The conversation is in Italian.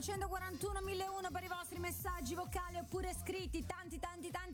841 1001 per i vostri messaggi vocali oppure scritti, tanti